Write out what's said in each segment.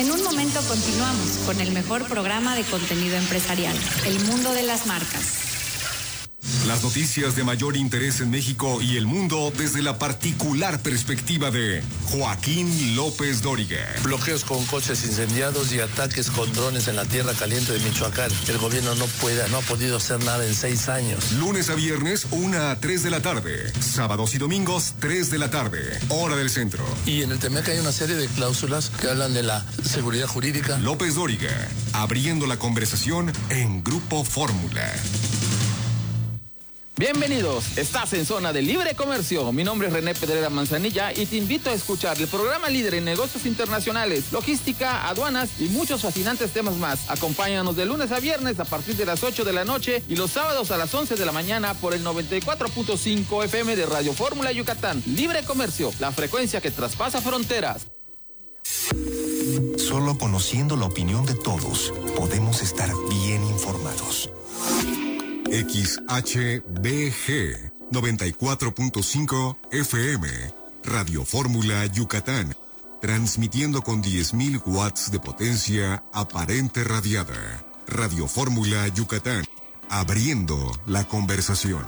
En un momento continuamos con el mejor programa de contenido empresarial, El Mundo de las Marcas. Las noticias de mayor interés en México y el mundo desde la particular perspectiva de Joaquín López Dóriga. Bloqueos con coches incendiados y ataques con drones en la tierra caliente de Michoacán. El gobierno no ha podido hacer nada en 6 años. Lunes a viernes, 1 a 3 de la tarde. Sábados y domingos, 3 de la tarde. Hora del centro. Y en el TEMEC hay una serie de cláusulas que hablan de la seguridad jurídica. López Dóriga, abriendo la conversación en Grupo Fórmula. Bienvenidos, estás en Zona de Libre Comercio. Mi nombre es René Pedrera Manzanilla y te invito a escuchar el programa líder en negocios internacionales, logística, aduanas y muchos fascinantes temas más. Acompáñanos de lunes a viernes a partir de las 8 de la noche y los sábados a las 11 de la mañana por el 94.5 FM de Radio Fórmula Yucatán. Libre Comercio, la frecuencia que traspasa fronteras. Solo conociendo la opinión de todos podemos estar bien informados. XHBG 94.5 FM, Radio Fórmula Yucatán, transmitiendo con 10.000 watts de potencia aparente radiada. Radio Fórmula Yucatán, abriendo la conversación.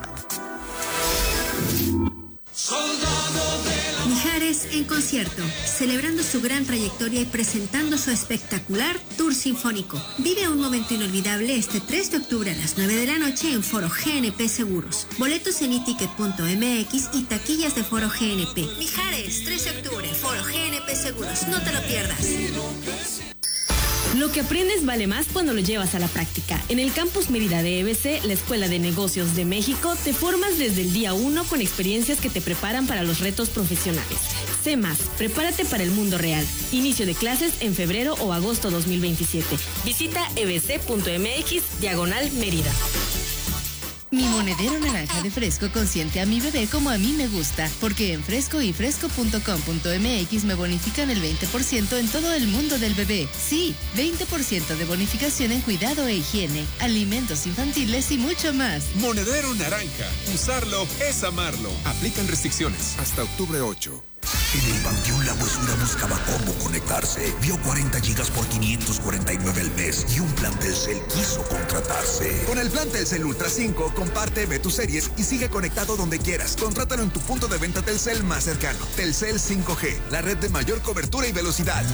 Mijares en concierto, celebrando su gran trayectoria y presentando su espectacular tour sinfónico. Vive un momento inolvidable este 3 de octubre a las 9 de la noche en Foro GNP Seguros. Boletos en iticket.mx y taquillas de Foro GNP. Mijares, 3 de octubre, Foro GNP Seguros. No te lo pierdas. Lo que aprendes vale más cuando lo llevas a la práctica. En el Campus Mérida de EBC, la Escuela de Negocios de México, te formas desde el día 1 con experiencias que te preparan para los retos profesionales. Sé más, prepárate para el mundo real. Inicio de clases en febrero o agosto 2027. Visita ebc.mx/Mérida. Mi monedero naranja de Fresco consiente a mi bebé como a mí me gusta, porque en Fresco y Fresco.com.mx me bonifican el 20% en todo el mundo del bebé. Sí, 20% de bonificación en cuidado e higiene, alimentos infantiles y mucho más. Monedero naranja. Usarlo es amarlo. Aplican restricciones hasta octubre 8. En el Panteón La Huesura buscaba cómo conectarse. Vio 40 gigas por 549 al mes y un plan Telcel quiso contratarse. Con el plan Telcel Ultra 5, comparte, ve tus series y sigue conectado donde quieras. Contrátalo en tu punto de venta Telcel más cercano. Telcel 5G, la red de mayor cobertura y velocidad.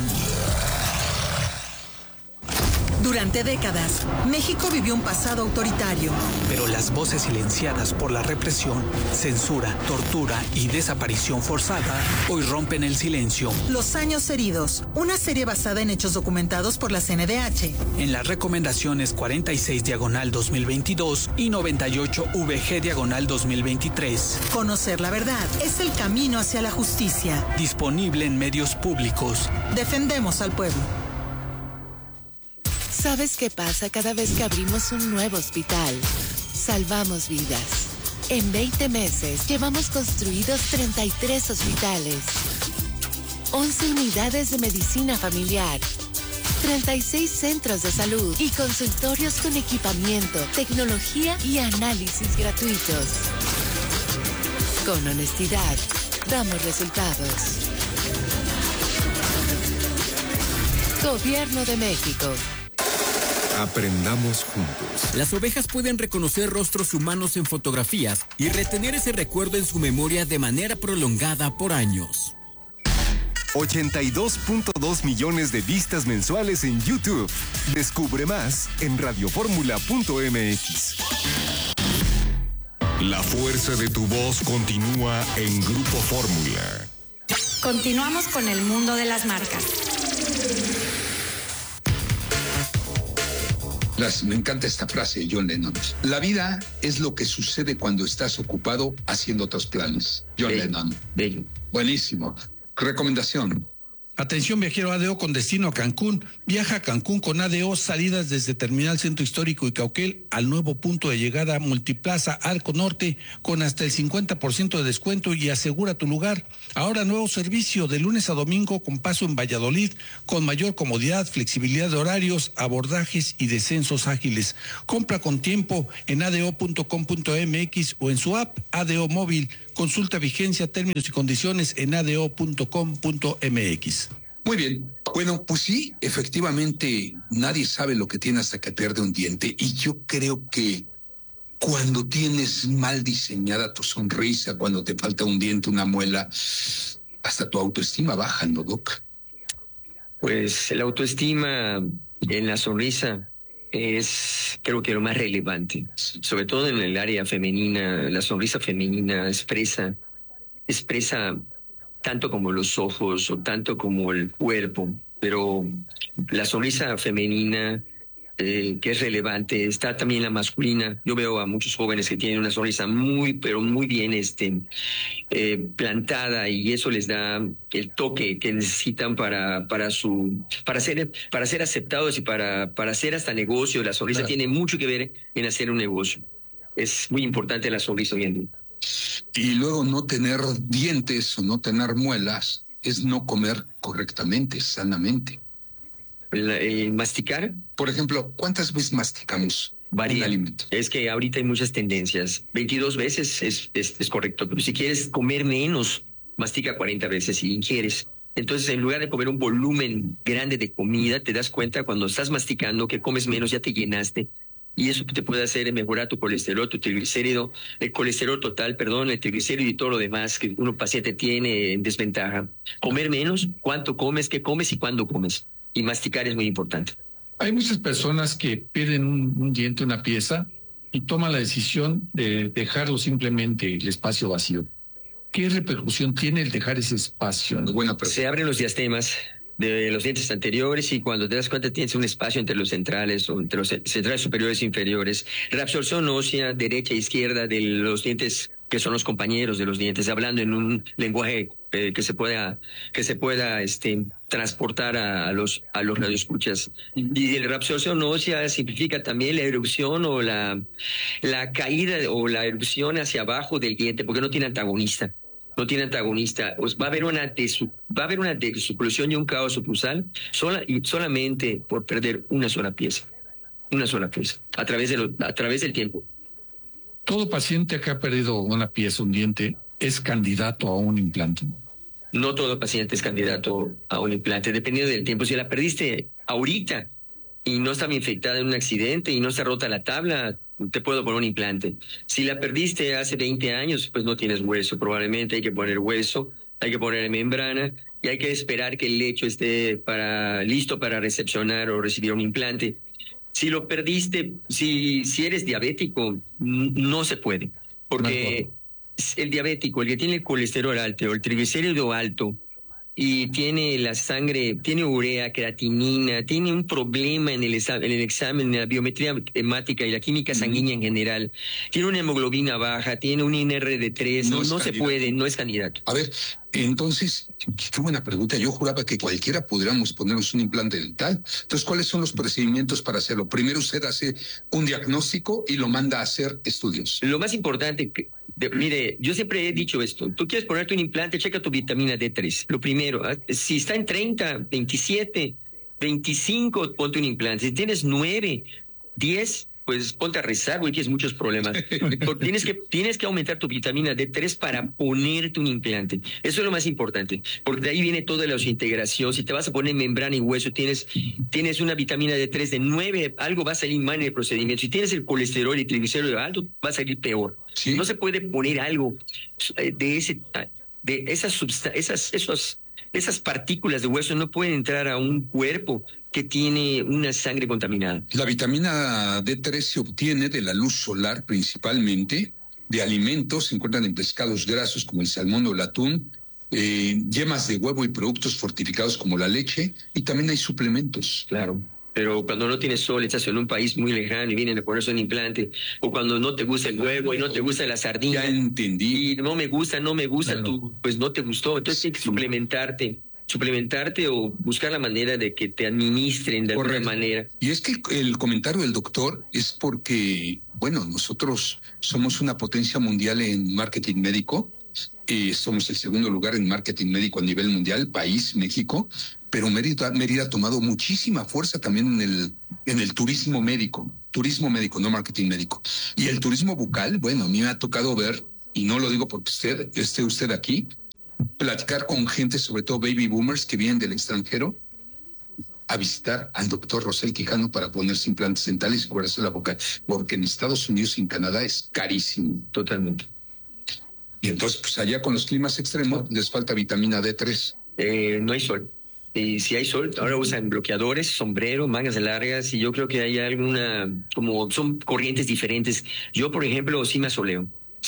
Durante décadas, México vivió un pasado autoritario. Pero las voces silenciadas por la represión, censura, tortura y desaparición forzada hoy rompen el silencio. Los años heridos, una serie basada en hechos documentados por la CNDH. En las recomendaciones 46/2022 y 98VG/2023. Conocer la verdad es el camino hacia la justicia. Disponible en medios públicos. Defendemos al pueblo. ¿Sabes qué pasa cada vez que abrimos un nuevo hospital? Salvamos vidas. En 20 meses llevamos construidos 33 hospitales, 11 unidades de medicina familiar, 36 centros de salud y consultorios con equipamiento, tecnología y análisis gratuitos. Con honestidad, damos resultados. Gobierno de México. Aprendamos juntos. Las ovejas pueden reconocer rostros humanos en fotografías y retener ese recuerdo en su memoria de manera prolongada por años. 82.2 millones de vistas mensuales en YouTube. Descubre más en radioformula.mx. La fuerza de tu voz continúa en Grupo Fórmula. Continuamos con el mundo de las marcas. Me encanta esta frase de John Lennon. La vida es lo que sucede cuando estás ocupado haciendo otros planes. John Lennon. Bello. Buenísimo. Recomendación. Atención viajero ADO con destino a Cancún. Viaja a Cancún con ADO, salidas desde Terminal Centro Histórico y Cauquel al nuevo punto de llegada Multiplaza Arco Norte con hasta el 50% de descuento y asegura tu lugar. Ahora nuevo servicio de lunes a domingo con paso en Valladolid con mayor comodidad, flexibilidad de horarios, abordajes y descensos ágiles. Compra con tiempo en ado.com.mx o en su app ADO Móvil. Consulta vigencia, términos y condiciones en ado.com.mx. Muy bien. Bueno, pues sí, efectivamente, nadie sabe lo que tiene hasta que pierde un diente. Y yo creo que cuando tienes mal diseñada tu sonrisa, cuando te falta un diente, una muela, hasta tu autoestima baja, ¿no, Doc? Pues la autoestima en la sonrisa es, creo que lo más relevante, sobre todo en el área femenina. La sonrisa femenina expresa tanto como los ojos o tanto como el cuerpo, pero la sonrisa femenina que es relevante, está también la masculina. Yo veo a muchos jóvenes que tienen una sonrisa pero muy bien plantada, y eso les da el toque que necesitan para ser aceptados y para hacer hasta negocio. La sonrisa tiene mucho que ver en hacer un negocio. Es muy importante la sonrisa hoy en día. Y luego no tener dientes o no tener muelas es no comer correctamente, sanamente. El masticar. Por ejemplo, ¿cuántas veces masticamos un alimento? Es que ahorita hay muchas tendencias. 22 veces es correcto, pero si quieres comer menos, mastica 40 veces si quieres. Entonces, en lugar de comer un volumen grande de comida, te das cuenta cuando estás masticando que comes menos, ya te llenaste. Y eso te puede hacer mejorar tu colesterol, tu triglicérido, el colesterol total, el triglicérido y todo lo demás que un paciente tiene en desventaja. Comer menos, cuánto comes, qué comes y cuándo comes. Y masticar es muy importante. Hay muchas personas que pierden un diente, una pieza, y toman la decisión de dejarlo simplemente el espacio vacío. ¿Qué repercusión tiene el dejar ese espacio? Se abren los diastemas de los dientes anteriores, y cuando te das cuenta tienes un espacio entre los centrales o entre los centrales superiores e inferiores. Reabsorción ósea derecha e izquierda de los dientes que son los compañeros de los dientes, hablando en un lenguaje que se pueda transportar a los radioescuchas. Y la reabsorción ósea simplifica también la erupción o la caída o la erupción hacia abajo del diente, porque no tiene antagonista. Pues va a haber una desoclusión y un caos oclusal solamente por perder una sola pieza, a través del tiempo. ¿Todo paciente que ha perdido una pieza, un diente, es candidato a un implante? No todo paciente es candidato a un implante, dependiendo del tiempo. Si la perdiste ahorita y no estaba infectada en un accidente y no está rota la tabla, te puedo poner un implante. Si la perdiste hace 20 años, pues no tienes hueso. Probablemente hay que poner hueso, hay que poner membrana y hay que esperar que el lecho esté listo para recepcionar o recibir un implante. Si lo perdiste, si eres diabético, no se puede, porque el diabético, el que tiene el colesterol alto o el triglicérido alto y tiene la sangre, tiene urea, creatinina, tiene un problema en el examen, en la biometría hemática y la química sanguínea en general, tiene una hemoglobina baja, tiene un INR de 3, no se puede, no es candidato. A ver, entonces, qué buena pregunta. Yo juraba que cualquiera pudiéramos ponernos un implante dental. Entonces, ¿cuáles son los procedimientos para hacerlo? Primero usted hace un diagnóstico y lo manda a hacer estudios. Lo más importante, mire, yo siempre he dicho esto. Tú quieres ponerte un implante, checa tu vitamina D3. Lo primero, si está en 30, 27, 25, ponte un implante. Si tienes 9, 10, pues ponte a rezar, güey, tienes muchos problemas. Tienes que aumentar tu vitamina D3 para ponerte un implante. Eso es lo más importante, porque de ahí viene toda la integración. Si te vas a poner membrana y hueso, tienes una vitamina D3 de 9, algo va a salir mal en el procedimiento. Si tienes el colesterol y triglicérido alto, va a salir peor. ¿Sí? No se puede poner algo de esas partículas de hueso, no pueden entrar a un cuerpo que tiene una sangre contaminada. La vitamina D3 se obtiene de la luz solar principalmente, de alimentos, se encuentran en pescados grasos como el salmón o el atún, yemas de huevo y productos fortificados como la leche, y también hay suplementos. Claro. Pero cuando no tienes sol, estás en un país muy lejano y vienen a ponerse un implante, o cuando no te gusta el huevo y no te gusta la sardina. Ya entendí. Y no me gusta, claro. Tú pues no te gustó. Entonces tienes que suplementarte o buscar la manera de que te administren de alguna manera. Y es que el comentario del doctor es porque, bueno, nosotros somos una potencia mundial en marketing médico. Somos el segundo lugar en marketing médico a nivel mundial, país, México, pero Mérida ha tomado muchísima fuerza también en el turismo médico, no marketing médico. Y el turismo bucal, bueno, a mí me ha tocado ver, y no lo digo porque esté usted aquí, platicar con gente, sobre todo baby boomers que vienen del extranjero, a visitar al doctor Rosel Quijano para ponerse implantes dentales y curarse la boca, porque en Estados Unidos y en Canadá es carísimo. Totalmente. Y entonces, pues allá con los climas extremos les falta vitamina D3. No hay sol. Y si hay sol, ahora usan bloqueadores, sombrero, mangas largas, y yo creo que hay alguna, como son corrientes diferentes. Yo, por ejemplo, sí me asoleo,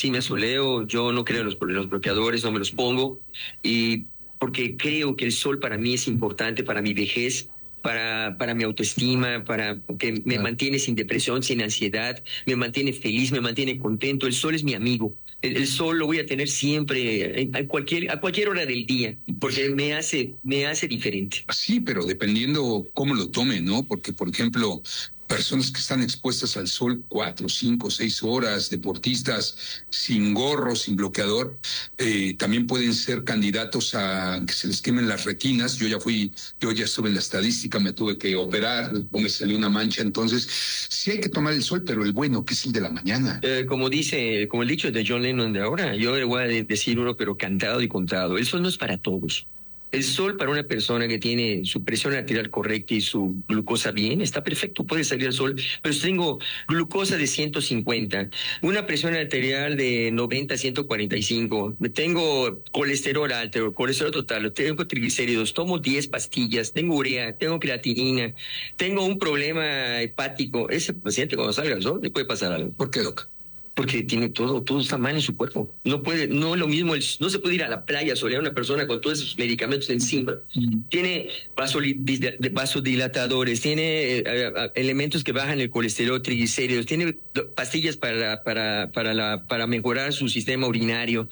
yo no creo en los bloqueadores, no me los pongo, y porque creo que el sol para mí es importante, para mi vejez, para mi autoestima, para que me mantiene sin depresión, sin ansiedad, me mantiene feliz, me mantiene contento. El sol es mi amigo. El sol lo voy a tener siempre, a cualquier hora del día, porque me hace diferente. Sí, pero dependiendo cómo lo tome, ¿no? Porque, por ejemplo, personas que están expuestas al sol 4, 5, 6 horas, deportistas sin gorro, sin bloqueador, también pueden ser candidatos a que se les quemen las retinas. Yo ya estuve en la estadística, me tuve que operar, me salió una mancha. Entonces, sí hay que tomar el sol, pero el bueno, que es el de la mañana. Como el dicho de John Lennon de ahora, yo le voy a decir uno, pero cantado y contado: el sol no es para todos. El sol para una persona que tiene su presión arterial correcta y su glucosa bien, está perfecto, puede salir al sol. Pero si tengo glucosa de 150, una presión arterial de 90, 145, tengo colesterol alto, colesterol total, tengo triglicéridos, tomo 10 pastillas, tengo urea, tengo creatinina, tengo un problema hepático, ese paciente cuando salga al sol le puede pasar algo. ¿Por qué, doc? Porque tiene todo está mal en su cuerpo. No es lo mismo, no se puede ir a la playa a solear a una persona con todos esos medicamentos encima. Tiene vasodilatadores, tiene elementos que bajan el colesterol, triglicéridos, tiene pastillas para mejorar su sistema urinario,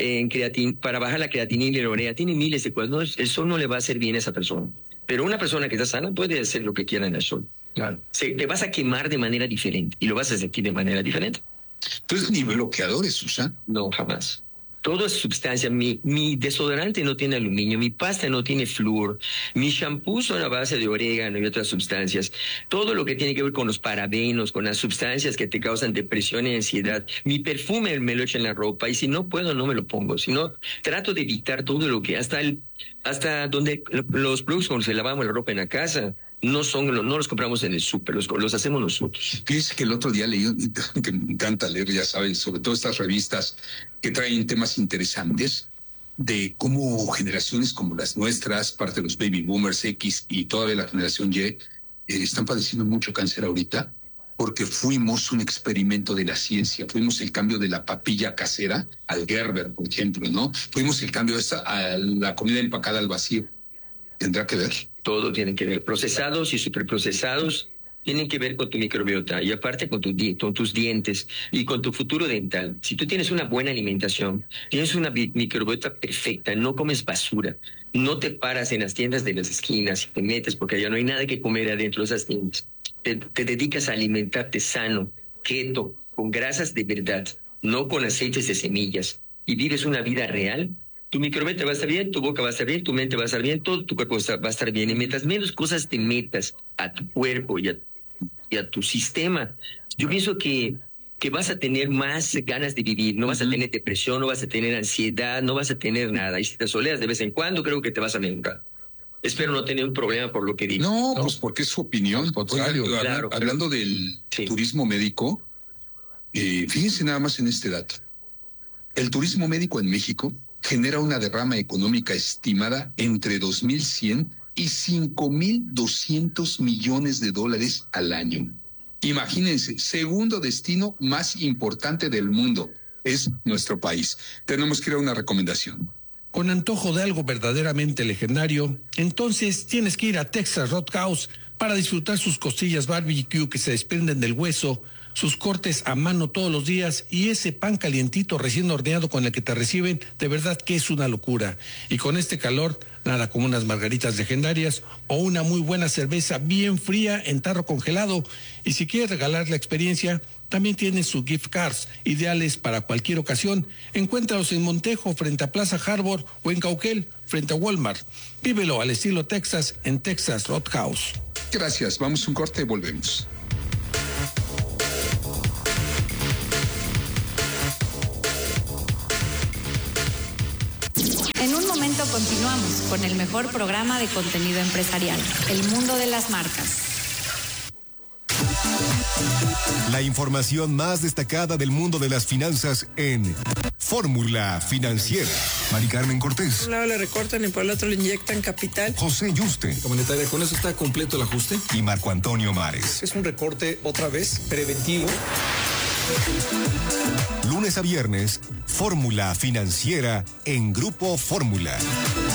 para bajar la creatinina y la urea, tiene miles de cosas. No, el sol no le va a hacer bien a esa persona. Pero una persona que está sana puede hacer lo que quiera en el sol. Claro. Te vas a quemar de manera diferente y lo vas a sentir de manera diferente. Entonces, ¿ni bloqueadores usan? No, jamás. Todo es sustancia. Mi desodorante no tiene aluminio, mi pasta no tiene flúor, mi shampoo son a base de orégano y otras sustancias. Todo lo que tiene que ver con los parabenos, con las sustancias que te causan depresión y ansiedad. Mi perfume me lo echo en la ropa y si no puedo, no me lo pongo. Si no, trato de evitar todo lo que hasta donde los productos con los que lavamos la ropa en la casa no los compramos en el súper, los hacemos nosotros. Fíjese que el otro día leí, que me encanta leer, ya saben, sobre todo estas revistas que traen temas interesantes de cómo generaciones como las nuestras, parte de los baby boomers X y todavía la generación Y, están padeciendo mucho cáncer ahorita, porque fuimos un experimento de la ciencia, fuimos el cambio de la papilla casera al Gerber, por ejemplo, ¿no? Fuimos el cambio a la comida empacada al vacío. ¿Tendrá que ver? Todo tiene que ver. Procesados y superprocesados tienen que ver con tu microbiota y aparte con tus dientes y con tu futuro dental. Si tú tienes una buena alimentación, tienes una microbiota perfecta, no comes basura, no te paras en las tiendas de las esquinas y te metes porque allá no hay nada que comer adentro de esas tiendas. Te dedicas a alimentarte sano, keto, con grasas de verdad, no con aceites de semillas, y vives una vida real. Tu microbiota va a estar bien, tu boca va a estar bien, tu mente va a estar bien, todo tu cuerpo va a estar bien. Y mientras menos cosas te metas a tu cuerpo y a tu sistema, yo pienso que vas a tener más ganas de vivir, no vas a tener depresión, no vas a tener ansiedad, no vas a tener nada. Y si te soleas de vez en cuando, creo que te vas a mejorar. Espero no tener un problema por lo que digo. No, pues porque es su opinión. Oigan, hablando del turismo médico, fíjense nada más en este dato. El turismo médico en México genera una derrama económica estimada entre 2.100 y 5.200 millones de dólares al año. Imagínense, segundo destino más importante del mundo es nuestro país. Tenemos que ir a una recomendación. Con antojo de algo verdaderamente legendario, entonces tienes que ir a Texas Roadhouse para disfrutar sus costillas barbecue que se desprenden del hueso, sus cortes a mano todos los días y ese pan calientito recién horneado con el que te reciben, de verdad que es una locura. Y con este calor, nada como unas margaritas legendarias o una muy buena cerveza bien fría en tarro congelado. Y si quieres regalar la experiencia, también tienen sus gift cards, ideales para cualquier ocasión. Encuéntralos en Montejo, frente a Plaza Harbor, o en Cauquel, frente a Walmart. Vívelo al estilo Texas en Texas Roadhouse. Gracias, vamos a un corte y volvemos. En un Continuamos con el mejor programa de contenido empresarial, El Mundo de las Marcas. La información más destacada del mundo de las finanzas en Fórmula Financiera. Mari Carmen Cortés. Por un lado le recortan y por el otro le inyectan capital. José Yuste. Comunitaria, ¿con eso está completo el ajuste? Y Marco Antonio Mares. Es un recorte otra vez preventivo. Lunes a viernes, Fórmula Financiera en Grupo Fórmula.